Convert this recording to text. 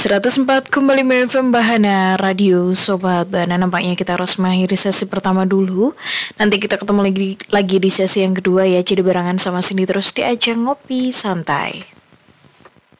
104,5 FM Bahana Radio Sobat Bahana. Nampaknya kita harus mengakhiri sesi pertama dulu. Nanti kita ketemu lagi di sesi yang kedua ya. Jadi barengan sama Cindy terus di ajang ngopi santai.